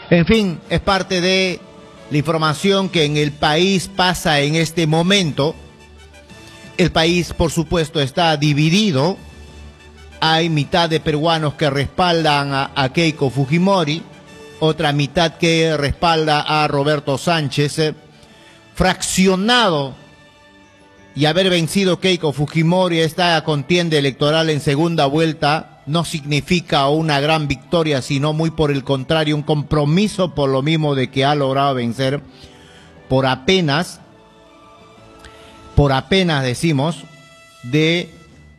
En fin, es parte de la información que en el país pasa en este momento. El país, por supuesto, está dividido. Hay mitad de peruanos que respaldan a Keiko Fujimori, otra mitad que respalda a Roberto Sánchez. Fraccionado y haber vencido Keiko Fujimori esta contienda electoral en segunda vuelta no significa una gran victoria, sino muy por el contrario, un compromiso por lo mismo de que ha logrado vencer por apenas decimos, de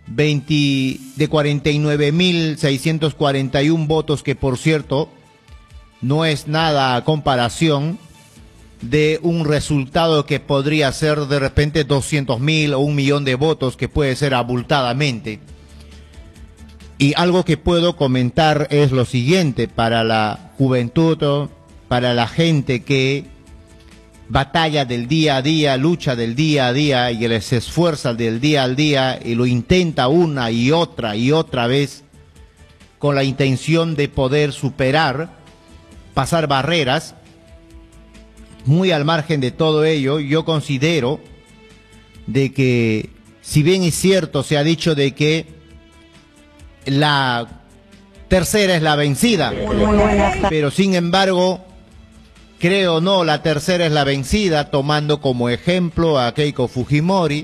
49.641 votos, que por cierto no es nada a comparación de un resultado que podría ser de repente 200.000 o 1.000.000 de votos, que puede ser abultadamente. Y algo que puedo comentar es lo siguiente: para la juventud, para la gente que batalla del día a día, lucha del día a día y les esfuerza del día al día y lo intenta una y otra vez con la intención de poder superar, pasar barreras. Muy al margen de todo ello, yo considero de que, si bien es cierto, se ha dicho de que la tercera es la vencida, pero sin embargo, creo no, la tercera es la vencida, tomando como ejemplo a Keiko Fujimori.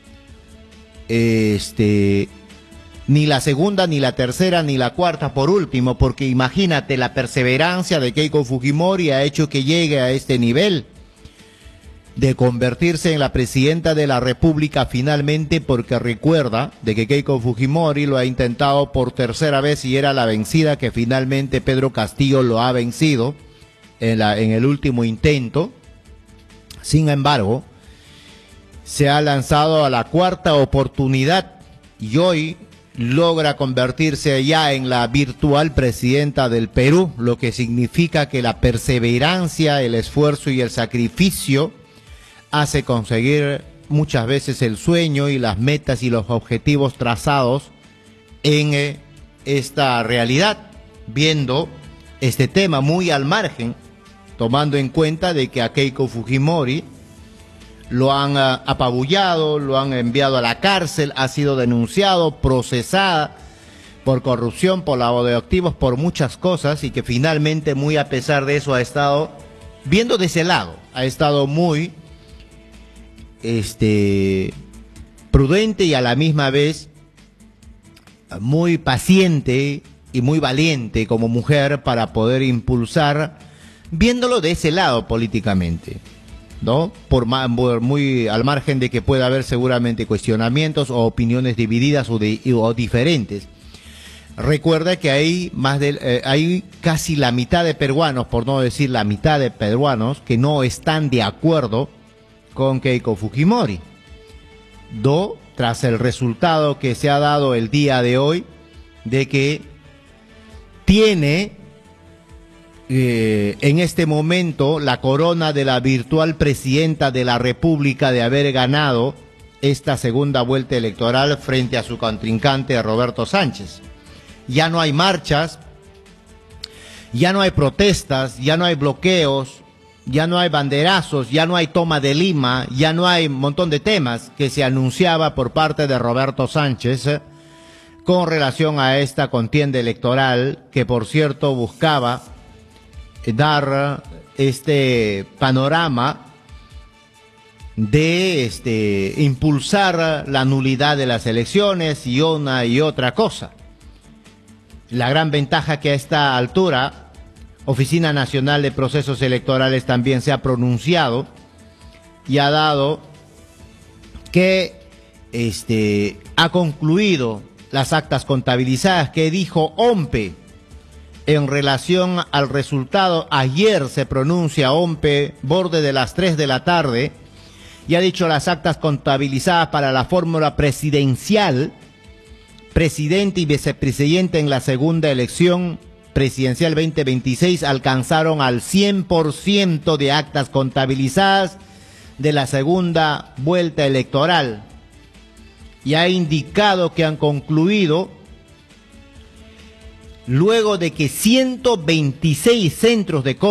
Ni la segunda, ni la tercera, ni la cuarta por último, porque imagínate, la perseverancia de Keiko Fujimori ha hecho que llegue a este nivel de convertirse en la presidenta de la República finalmente, porque recuerda de que Keiko Fujimori lo ha intentado por tercera vez y era la vencida, que finalmente Pedro Castillo lo ha vencido en el último intento. Sin embargo, se ha lanzado a la cuarta oportunidad y hoy logra convertirse ya en la virtual presidenta del Perú, lo que significa que la perseverancia, el esfuerzo y el sacrificio hace conseguir muchas veces el sueño y las metas y los objetivos trazados en esta realidad, viendo este tema muy al margen, tomando en cuenta de que a Keiko Fujimori lo han apabullado, lo han enviado a la cárcel, ha sido denunciado, procesada por corrupción, por lavado de activos, por muchas cosas, y que finalmente, muy a pesar de eso, ha estado viendo de ese lado, ha estado muy prudente y a la misma vez muy paciente y muy valiente como mujer para poder impulsar, viéndolo de ese lado políticamente, ¿no? Por muy al margen de que pueda haber seguramente cuestionamientos o opiniones divididas o diferentes. Recuerda que hay casi la mitad de peruanos, por no decir la mitad de peruanos, que no están de acuerdo con Keiko Fujimori. Tras el resultado que se ha dado el día de hoy, de que tiene en este momento la corona de la virtual presidenta de la República, de haber ganado esta segunda vuelta electoral frente a su contrincante Roberto Sánchez. Ya no hay marchas, ya no hay protestas, ya no hay bloqueos, ya no hay banderazos, ya no hay toma de Lima, ya no hay un montón de temas que se anunciaba por parte de Roberto Sánchez con relación a esta contienda electoral, que por cierto buscaba dar este panorama de impulsar la nulidad de las elecciones y una y otra cosa. La gran ventaja que a esta altura Oficina Nacional de Procesos Electorales también se ha pronunciado y ha dado que ha concluido las actas contabilizadas, que dijo OMPE en relación al resultado. Ayer se pronuncia OMPE, borde de las 3 de la tarde, y ha dicho las actas contabilizadas para la fórmula presidencial, presidente y vicepresidente en la segunda elección presidencial 2026 alcanzaron al 100% de actas contabilizadas de la segunda vuelta electoral, y ha indicado que han concluido luego de que 126 centros de